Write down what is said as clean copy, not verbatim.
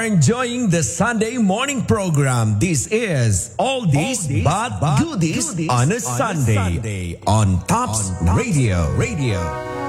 enjoying the Sunday morning program. This is All This But Goodies on a Sunday on Tops Radio.